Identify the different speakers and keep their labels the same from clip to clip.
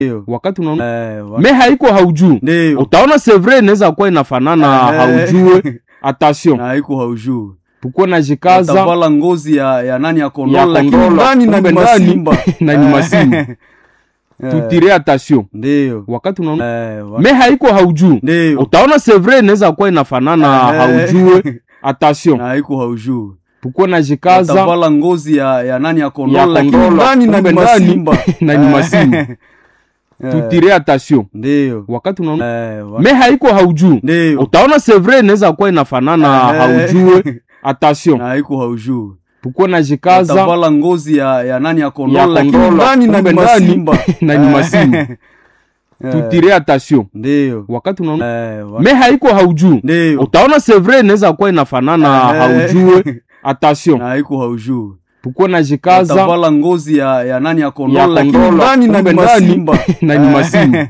Speaker 1: wakati unaona me haiko haujui utaona c'est vrai inaweza kuwa inafanana haujue attention
Speaker 2: haiko haujui
Speaker 1: puko na jikaza
Speaker 2: utavala ngozi ya nani ya kondolo lakini ndani
Speaker 1: na
Speaker 2: ni masimba
Speaker 1: na ni masimba tutire attention wakati unaona me haiko haujui utaona c'est vrai inaweza kuwa inafanana haujue attention
Speaker 2: haiko haujui
Speaker 1: puko na jikaza
Speaker 2: utavala ngozi ya nani ya kondolo lakini ndani ni masimba
Speaker 1: na ni masimba tutire attention wakati unaona me haiko haujui utaona c'est vrai inaweza kuwa inafanana haujue attention
Speaker 2: haiko haujui
Speaker 1: puko na jikaza
Speaker 2: utavala ngozi ya nani ya kondolo lakini ndani ni masimba
Speaker 1: na ni masimba tutire attention wakati unaona me haiko haujui utaona c'est vrai inaweza kuwa inafanana haujue attention
Speaker 2: haiko haujui
Speaker 1: puko na jikaza
Speaker 2: utavala ngozi ya nani ya kondolo lakini ndani ni masimba
Speaker 1: na ni masimba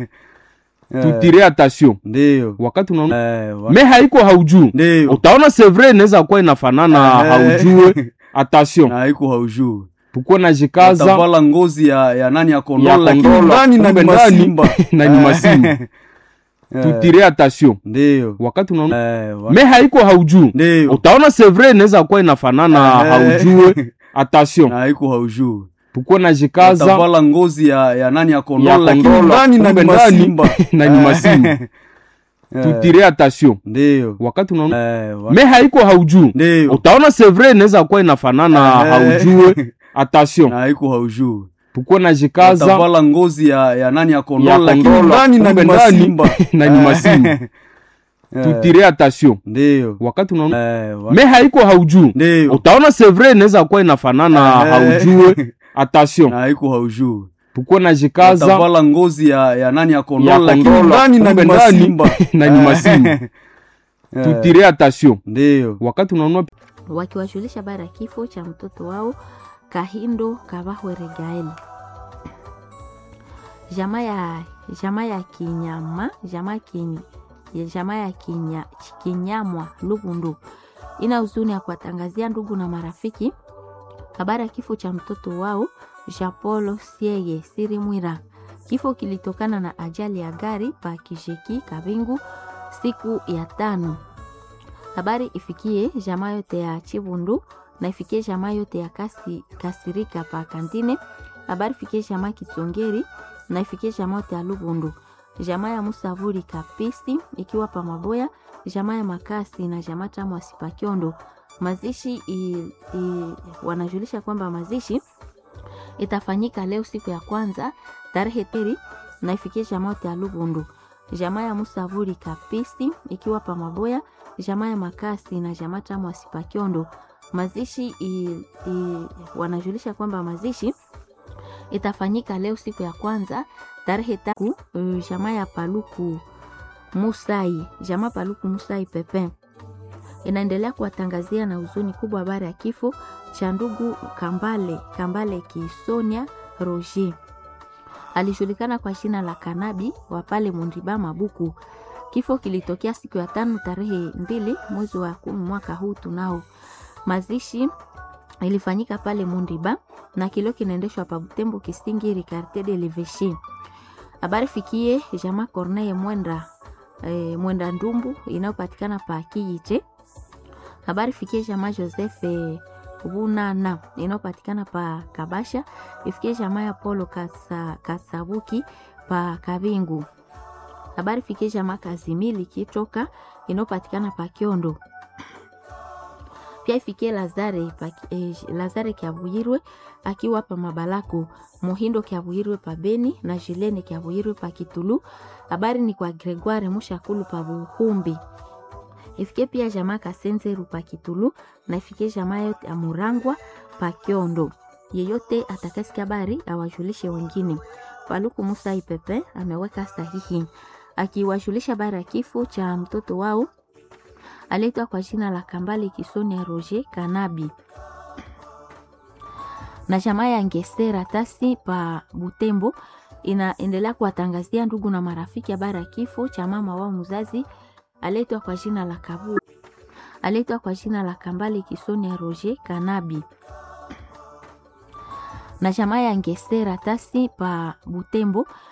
Speaker 1: tutire attention wakati unaona me haiko haujui utaona c'est vrai inaweza kuwa inafanana haujue attention
Speaker 2: haiko haujui
Speaker 1: puko na jikaza
Speaker 2: utavala ngozi ya nani ya kondolo lakini ndani ni masimba
Speaker 1: na ni masimba tutire attention wakati unaona me haiko haujui utaona c'est vrai inaweza kuwa inafanana haujue attention
Speaker 2: haiko haujui
Speaker 1: puko na jikaza
Speaker 2: utavala ngozi ya nani ya kondolo lakini ndani ni masimba
Speaker 1: na ni masimba tutire attention wakati unaona me haiko haujui utaona c'est vrai inaweza kuwa inafanana haujue attention
Speaker 2: haiko haujui
Speaker 1: puko na jikaza
Speaker 2: utavala ngozi ya nani ya kondolo lakini ndani ni masimba
Speaker 1: na ni masimba tutire attention wakati unaona me haiko haujui utaona c'est vrai inaweza kuwa inafanana haujue attention
Speaker 2: haiko haujui
Speaker 1: puko na jikaza
Speaker 2: utavala ngozi ya nani ya kondolo lakini ndani ni masimba
Speaker 1: na ni masimba tutire attention wakati unaona
Speaker 3: wakiwajulisha habari ya kifo cha mtoto wao Kahindo Kabahwere Gael. Jamaa ya Kinyamwa Lubundu ina huzuni ya kuwatangazia ndugu na marafiki habari ya kifo cha mtoto wao Japolo Siege Sirimwira. Kifo kilitokana na ajali ya gari pa Kisheki Kabingu siku ya 5. Habari ifikie jamaa yote ya Chibundu na ifikie jamaa yote ya Kasirika pa Kantine. Habari ifikie jamaa Kitsongeri na ifikie jamaa yote ya Lubundu. Jamaa ya Musavuri Kapisi ikiwa pa Maboya, jamaa ya Makasi na jamaa Tamu Asipakiondo. Mazishi wanajulisha kwamba mazishi itafanyika leo siku ya kwanza tarehe 3 na ifikie jamaa yote ya Lubundu. Jamaa ya Musavuri Kapisi ikiwa pa Maboya, jamaa ya Makasi na jamaa Tamu Asipakiondo. Mazishi wanajulisha kwamba mazishi itafanyika leo siku ya kwanza tarehe 3. Jamaa ya Paluku Musai, jamaa Paluku Musai Pepe inaendelea kuwatangazia na huzuni kubwa habari ya kifo cha ndugu Kambale Kisonia Roger. Alijulikana kwa jina la Kanabi wa pale Mundiba Mabuku. Kifo kilitokea siku ya 5 tarehe 2 mwezi wa 10 mwaka huu tunao. Mazishi ilifanyika pale Mundiba na kilio kinaendeshwa pa Butembo Kisingiri Quartier de l'Evêché. Habari fikie jamaa Corneille Mwenda Ndumbu inayopatikana pa Kiyiche. Habari fikie jamaa Joseph Bunana inayopatikana pa Kabasha. Ifikie jamaa ya Polo Kasabuki pa Kabingu. Habari fikie jamaa Kazimili Kitoka inayopatikana pa Kiondo. Pia ifikie Lazare Kiabuyirwe akiwa pa Mabalako, Mohindo Kiabuyirwe pa Beni na Jilene Kiabuyirwe pa Kitulu. Habari ni kwa Gregoire Mushakulu pa Buhumbi. Ifikie pia jamaa Kasenzeru pa Kitulu na ifikie jamaa yote ya Murangwa pa Kiondo. Yeyote atakasikia habari awajulishe wengine. Paluku Musa Ipepe ameweka sahihi akiwajulisha habari ya kifo cha mtoto wao aletwa kwa jina la Kambale Kisonia Roger Kanabi. Na jamaa ya Ngesera Tasi pa Butembo inaendelea kuwatangazia ndugu na marafiki habari ya kifo cha mama wao mzazi aletwa kwa jina la Kambale Kisonia Roger Kanabi. Na jamaa ya Ngesera Tasi pa Butembo